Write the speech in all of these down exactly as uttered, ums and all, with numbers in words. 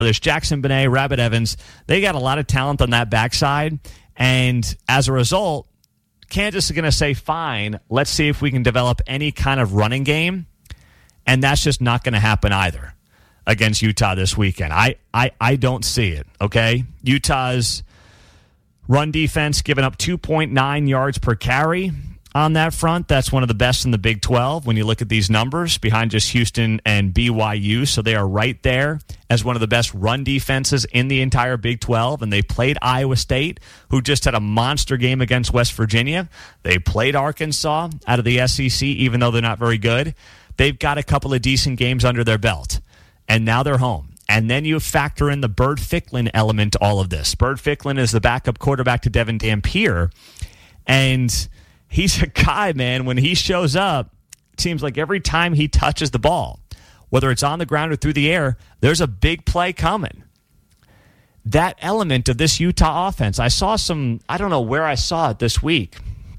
There's Jackson Benet, Rabbit Evans. They got a lot of talent on that backside. And as a result, Kansas is going to say, fine, let's see if we can develop any kind of running game. And that's just not going to happen either against Utah this weekend. I, I, I don't see it, okay? Utah's run defense giving up two point nine yards per carry on that front. That's one of the best in the Big twelve when you look at these numbers, behind just Houston and B Y U. So they are right there as one of the best run defenses in the entire Big twelve. And they played Iowa State, who just had a monster game against West Virginia. They played Arkansas out of the S E C, even though they're not very good. They've got a couple of decent games under their belt. And now they're home. And then you factor in the Bird Ficklin element to all of this. Bird Ficklin is the backup quarterback to Devin Dampier. And he's a guy, man, when he shows up, it seems like every time he touches the ball, whether it's on the ground or through the air, there's a big play coming. That element of this Utah offense, I saw some, I don't know where I saw it this week,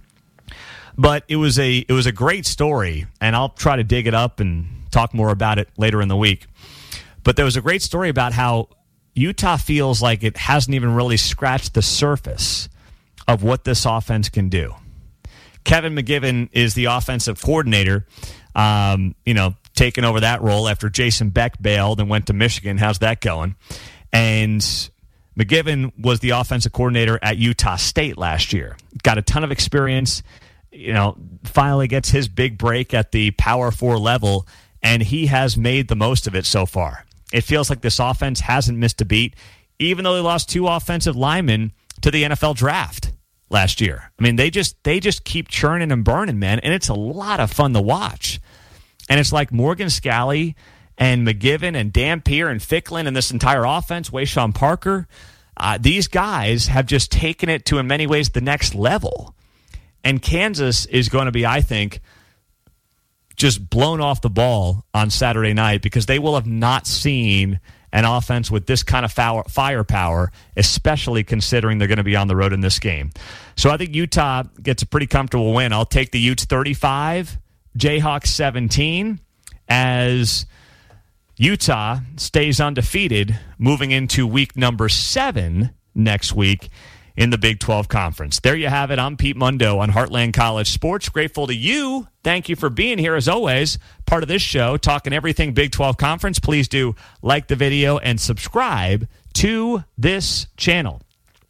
but it was a it was a great story, and I'll try to dig it up and talk more about it later in the week. But there was a great story about how Utah feels like it hasn't even really scratched the surface of what this offense can do. Kevin McGivern is the offensive coordinator, um, you know, taking over that role after Jason Beck bailed and went to Michigan. How's that going? And McGivern was the offensive coordinator at Utah State last year. Got a ton of experience, you know, finally gets his big break at the Power Four level, and he has made the most of it so far. It feels like this offense hasn't missed a beat, even though they lost two offensive linemen to the N F L draft last year. I mean, they just they just keep churning and burning, man, and it's a lot of fun to watch. And it's like Morgan Scalley and McGivern and Dampier and Ficklin and this entire offense, Wayshawn Parker, uh, these guys have just taken it to, in many ways, the next level. And Kansas is going to be, I think, just blown off the ball on Saturday night because they will have not seen an offense with this kind of firepower, especially considering they're going to be on the road in this game. So I think Utah gets a pretty comfortable win. I'll take the Utes thirty-five, Jayhawks seventeen, as Utah stays undefeated moving into week number seven next week in the Big twelve Conference. There you have it. I'm Pete Mundo on Heartland College Sports. Grateful to you. Thank you for being here, as always, part of this show, talking everything Big twelve Conference. Please do like the video and subscribe to this channel.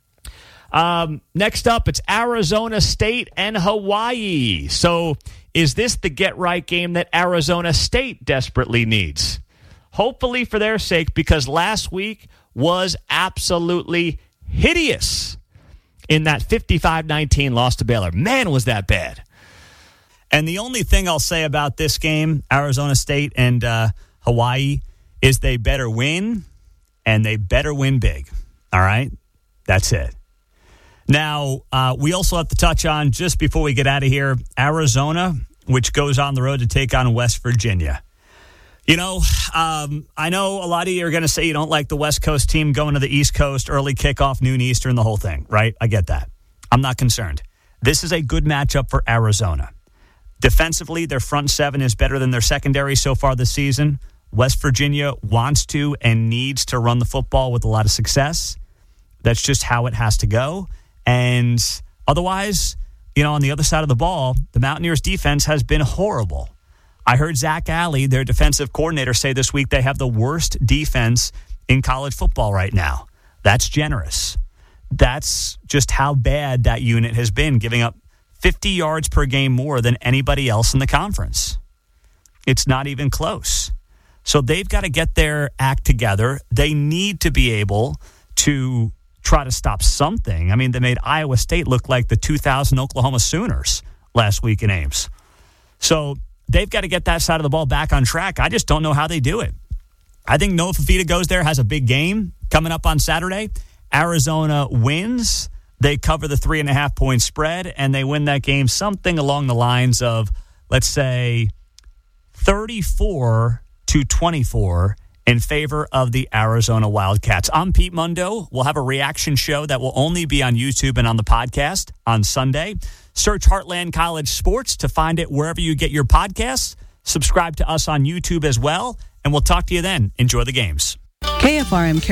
Um, next up, it's Arizona State and Hawaii. So is this the get-right game that Arizona State desperately needs? Hopefully for their sake, because last week was absolutely hideous in that fifty-five nineteen loss to Baylor. Man, was that bad. And the only thing I'll say about this game, Arizona State and uh, Hawaii, is they better win, and they better win big. All right? That's it. Now, uh, we also have to touch on, just before we get out of here, Arizona, which goes on the road to take on West Virginia. You know, um, I know a lot of you are going to say you don't like the West Coast team going to the East Coast, early kickoff, noon Eastern, the whole thing, right? I get that. I'm not concerned. This is a good matchup for Arizona. Defensively, their front seven is better than their secondary so far this season. West Virginia wants to and needs to run the football with a lot of success. That's just how it has to go. And otherwise, you know, on the other side of the ball, the Mountaineers' defense has been horrible. I heard Zach Alley, their defensive coordinator, say this week they have the worst defense in college football right now. That's generous. That's just how bad that unit has been, giving up fifty yards per game more than anybody else in the conference. It's not even close. So they've got to get their act together. They need to be able to try to stop something. I mean, they made Iowa State look like the two thousand Oklahoma Sooners last week in Ames. So they've got to get that side of the ball back on track. I just don't know how they do it. I think Noah Fafita goes there, has a big game coming up on Saturday. Arizona wins. They cover the three and a half point spread, and they win that game something along the lines of, let's say, thirty-four to twenty-four in favor of the Arizona Wildcats. I'm Pete Mundo. We'll have a reaction show that will only be on YouTube and on the podcast on Sunday. Search Heartland College Sports to find it wherever you get your podcasts. Subscribe to us on YouTube as well, and we'll talk to you then. Enjoy the games. K F R M